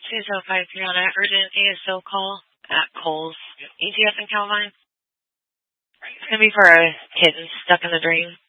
2053 on an urgent ASO call at Kohl's. ETF in Calvine. It's going to be for a kitten stuck in the drain.